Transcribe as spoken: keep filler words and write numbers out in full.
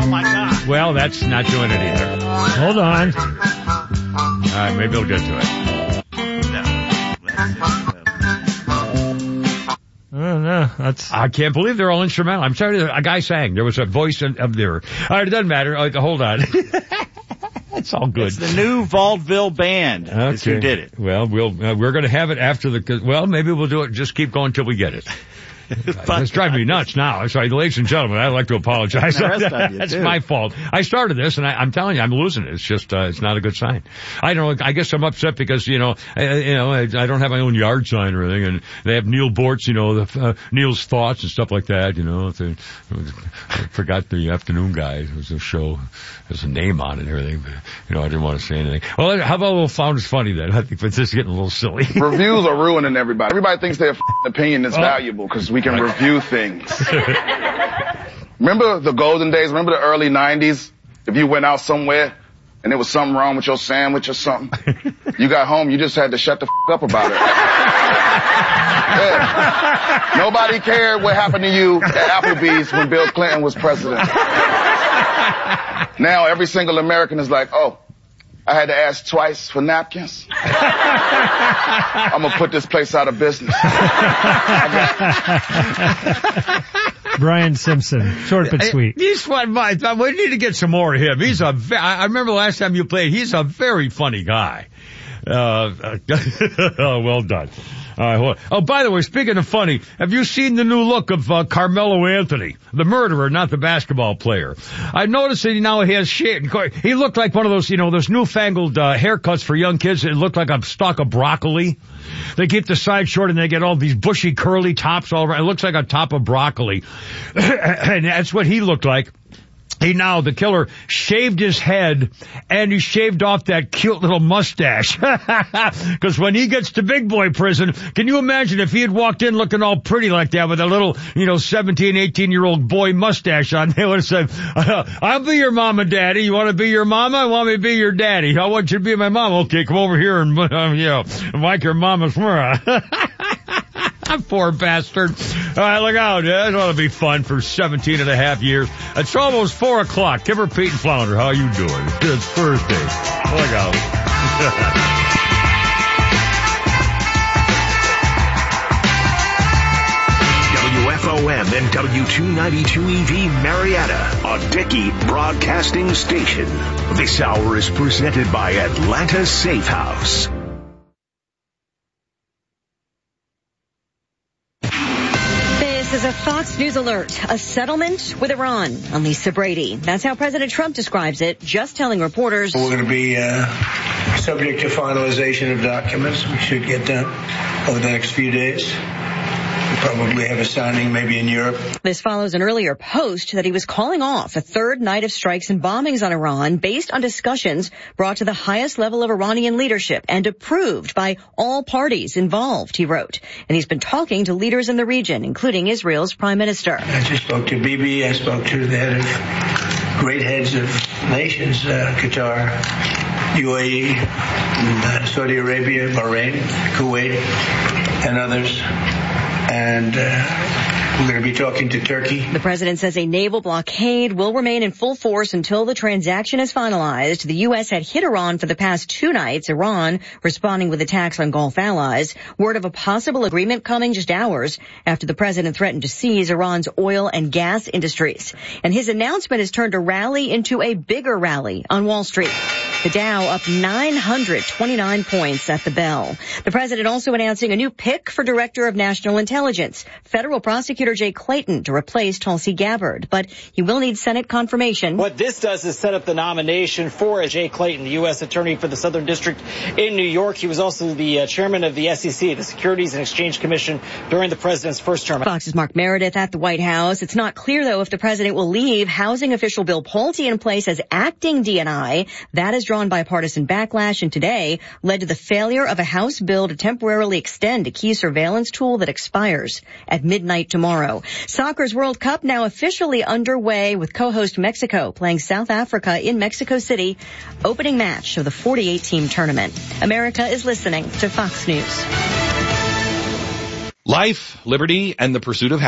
Oh, my God. Well, that's not doing it either. Hold on. All right, maybe we'll get to it. I don't know. That's. I can't believe they're all instrumental. I'm sorry, a guy sang. There was a voice of there. All right, it doesn't matter. Uh, hold on. It's all good. It's the new Vaudeville band. Okay. Is who did it. Well, we'll uh, we're going to have it after the. Well, maybe we'll do it. Just keep going until we get it. It's driving me nuts now. I'm sorry, ladies and gentlemen. I'd like to apologize. That's too. my fault. I started this, and I, I'm telling you, I'm losing it. It's just, uh, it's not a good sign. I don't know. I guess I'm upset because you know, I, you know, I, I don't have my own yard sign or anything, and they have Neil Bortz, you know, the, uh, Neil's thoughts and stuff like that. You know, the, I forgot the afternoon guy. It was a show. There's a name on it and everything, but you know, I didn't want to say anything. Well, how about a little Found Is Funny then? I think this is getting a little silly. Reviews are ruining everybody. Everybody thinks their opinion is oh. valuable because we can right. review things. Remember the golden days? Remember the early nineties? If you went out somewhere and there was something wrong with your sandwich or something, you got home, you just had to shut the f*** up about it. Yeah. Nobody cared what happened to you at Applebee's when Bill Clinton was president. Now every single American is like, oh, I had to ask twice for napkins. I'm going to put this place out of business. Brian Simpson, short but sweet. He's one. We need to get some more of him. He's a. I remember last time you played. He's a very funny guy. Uh, oh, well done. Uh, oh, by the way, speaking of funny, have you seen the new look of uh, Carmelo Anthony, the murderer, not the basketball player? I noticed that he now has shit. He looked like one of those, you know, those newfangled uh, haircuts for young kids. It looked like a stalk of broccoli. They keep the side short and they get all these bushy, curly tops all around. It looks like a top of broccoli. And that's what he looked like. He now, the killer, shaved his head, and he shaved off that cute little mustache. Because when he gets to big boy prison, can you imagine if he had walked in looking all pretty like that with a little, you know, seventeen, eighteen-year-old boy mustache on? They would have said, I'll be your mama, daddy. You want to be your mama? I want me to be your daddy. I want you to be my mom. Okay, come over here and, uh, you know, like your mama's mama. Poor bastard. All right, look out. Yeah, it ought to be fun for seventeen and a half years. It's almost four o'clock. Kimber, Pete, and Flounder, how you doing? It's Thursday. Look out. W F O M and W two ninety-two E V Marietta, a Dickey Broadcasting Station. This hour is presented by Atlanta Safe House. This is a Fox News alert. A settlement with Iran on Lisa Brady. That's how President Trump describes it, just telling reporters. We're going to be uh, subject to finalization of documents. We should get done over the next few days. We'll probably have a signing maybe in Europe. This follows an earlier post that he was calling off a third night of strikes and bombings on Iran based on discussions brought to the highest level of Iranian leadership and approved by all parties involved, he wrote. And he's been talking to leaders in the region, including Israel's prime minister. I just spoke to Bibi. I spoke to the head of great heads of nations, uh, Qatar, U A E, and, uh, Saudi Arabia, Bahrain, Kuwait, and others. And uh, we're going to be talking to Turkey. The president says a naval blockade will remain in full force until the transaction is finalized. The U S had hit Iran for the past two nights, Iran responding with attacks on Gulf allies. Word of a possible agreement coming just hours after the president threatened to seize Iran's oil and gas industries. And his announcement has turned a rally into a bigger rally on Wall Street. The Dow up nine hundred twenty-nine points at the bell. The president also announcing a new pick for Director of National Intelligence, federal prosecutor Jay Clayton, to replace Tulsi Gabbard. But he will need Senate confirmation. What this does is set up the nomination for Jay Clayton, the U S attorney for the Southern District in New York. He was also the uh, chairman of the S E C, the Securities and Exchange Commission, during the president's first term. Fox's Mark Meredith at the White House. It's not clear, though, if the president will leave housing official Bill Pulte in place as acting D N I. That is drawn bipartisan backlash, and today led to the failure of a House bill to temporarily extend a key surveillance tool that expires at midnight tomorrow. Soccer's World Cup now officially underway with co-host Mexico playing South Africa in Mexico City, opening match of the forty-eight team tournament. America is listening to Fox News. Life, liberty, and the pursuit of happiness.